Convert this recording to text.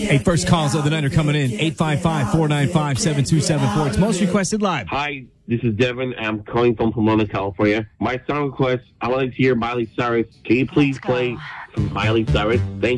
Hey, first calls of the night are coming in. 855-495-7274. It's most requested live. Hi, this is Devin. I'm calling from Pomona, California. My song request, I wanted to hear Miley Cyrus. Can you please play Miley Cyrus? Thank you.